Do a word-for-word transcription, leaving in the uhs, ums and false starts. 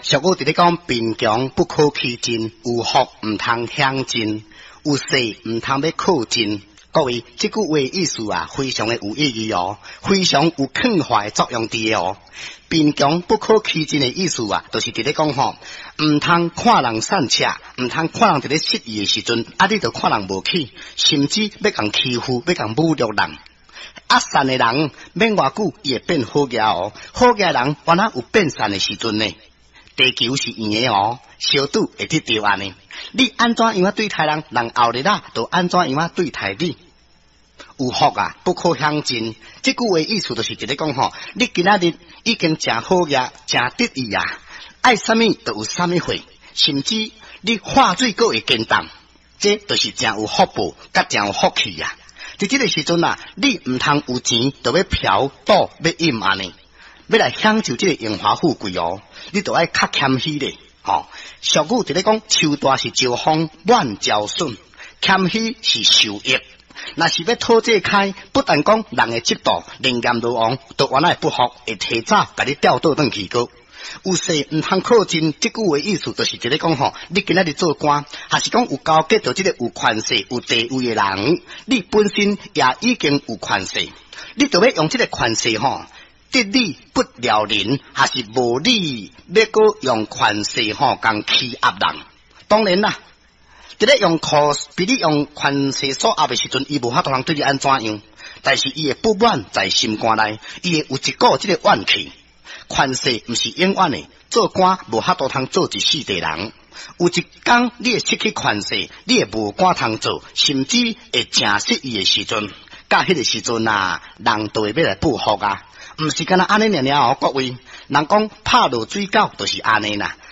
俗语伫咧讲，贫穷不可欺进，有福唔通享尽，有势唔通要靠近。各位，这句话的意思啊，非常的有意义哦，非常有劝化的作用伫哦。贫穷不可欺进的意思啊，就是伫咧讲吼，唔通看人善车，唔通看人伫咧失意的时阵，啊，你就看人无起，甚至要共欺负，要共侮辱人。啊，善的人免偌久，伊会变好嘅哦。好嘅人，原来有变善的时阵呢。地球是圆的哦，小赌会得着安尼。你安怎样啊对待人，人后日啊，就安怎样啊对待你。有福啊，不可享尽。这句话意思就是直咧讲吼，你今仔日已经真好呀，真得意呀，爱什么就有什么会，甚至你化水阁会见动，这就是真有福报，甲真有福气呀。在这个时阵啊，你唔通有钱，就要嫖赌要饮安尼。要来享受这个荣华富贵哦，你就爱较谦虚咧，吼、哦。俗语就咧讲，树大是招风，万招损，谦虚是受益。若是要讨这开，不但讲人的嫉妒，灵验如王，都原来不服，会提早把你调倒转去个。有势唔通靠近，这句话意思就是一个讲吼，你今仔日做官，还是讲有交结到这个有权势、有地位的人，你本身也已经有权势，你就要用这个权势吼。得理不饶人，还是无理要搁用权势吼，共欺压人。当然啦，伫咧用靠比你用权势所压的时阵，伊无法度通对你安怎样，但是伊的不满在心肝内，伊会有一股这个怨气。权势毋是永远的，做官无法度通做一世地人。有一天你会失去权势，你会无官通做，甚至会正失意的时阵，甲迄个时阵啊，人就会要来报复啊。毋是干那安尼尔尔哦，各位，人讲拍落水狗就是安尼啦。